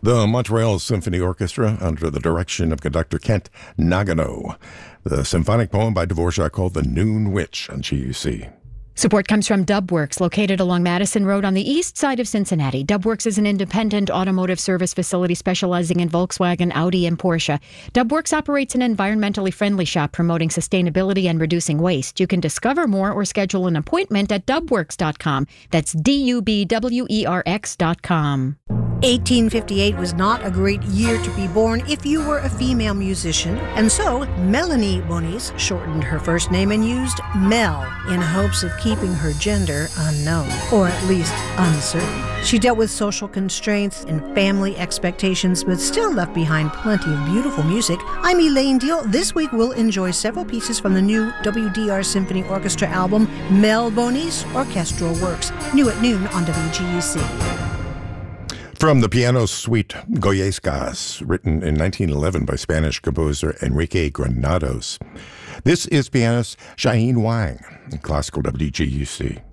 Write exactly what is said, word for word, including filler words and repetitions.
The Montreal Symphony Orchestra, under the direction of conductor Kent Nagano. The symphonic poem by Dvorak called The Noon Witch on G U C. Support comes from Dubworks, located along Madison Road on the east side of Cincinnati. Dubworks is an independent automotive service facility specializing in Volkswagen, Audi, and Porsche. Dubworks operates an environmentally friendly shop promoting sustainability and reducing waste. You can discover more or schedule an appointment at dubworks dot com. That's D U B W E R X dot com. eighteen fifty-eight was not a great year to be born if you were a female musician, and so Melanie Bonis shortened her first name and used Mel in hopes of keeping her gender unknown, or at least uncertain. She dealt with social constraints and family expectations, but still left behind plenty of beautiful music. I'm Elaine Deal. This week we'll enjoy several pieces from the new W D R Symphony Orchestra album, Mel Bonis Orchestral Works, new at noon on W G U C. From the piano suite Goyescas, written in nineteen eleven by Spanish composer Enrique Granados. This is pianist Shaheen Wang in classical W G U C.